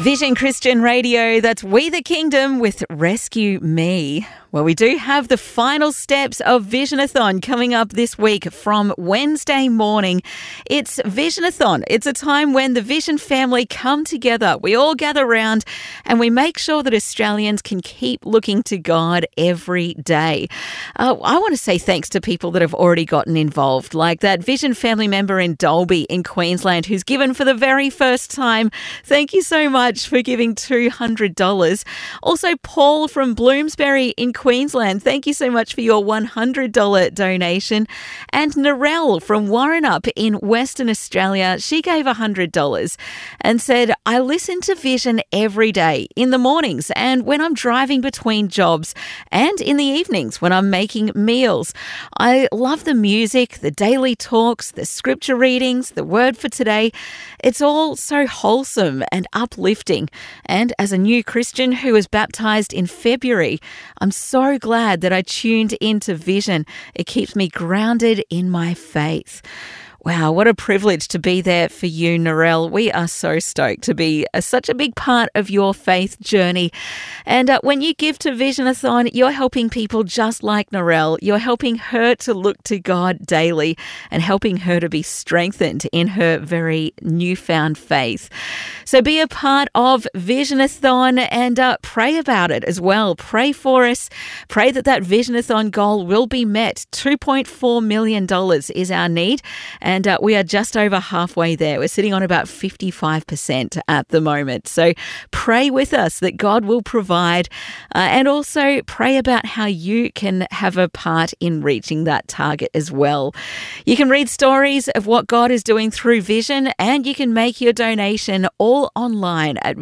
Vision Christian Radio, that's We the Kingdom with Rescue Me. Well, we do have the final steps of Visionathon coming up this week from Wednesday morning. It's Visionathon. It's a time when the Vision family come together. We all gather around and we make sure that Australians can keep looking to God every day. I want to say thanks to people that have already gotten involved, like that Vision family member in Dalby in Queensland who's given for the very first time. Thank you so much for giving $200. Also, Paul from Bloomsbury in Queensland, thank you so much for your $100 donation. And Narelle from Warrenup in Western Australia, she gave $100 and said, I listen to Vision every day in the mornings and when I'm driving between jobs and in the evenings when I'm making meals. I love the music, the daily talks, the scripture readings, the word for today. It's all so wholesome and uplifting. And as a new Christian who was baptized in February, I'm so glad that I tuned into Vision. It keeps me grounded in my faith. Wow, what a privilege to be there for you, Narelle. We are so stoked to be such a big part of your faith journey. And when you give to Visionathon, you're helping people just like Narelle. You're helping her to look to God daily and helping her to be strengthened in her very newfound faith. So be a part of Visionathon and pray about it as well. Pray for us. Pray that that Visionathon goal will be met. $2.4 million is our need. And we are just over halfway there. We're sitting on about 55% at the moment. So pray with us that God will provide and also pray about how you can have a part in reaching that target as well. You can read stories of what God is doing through Vision and you can make your donation all online at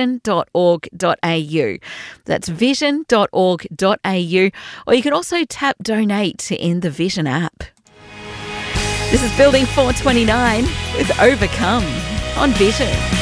vision.org.au. That's vision.org.au, or you can also tap donate in the Vision app. This is Building 429 with Overcome on Vision.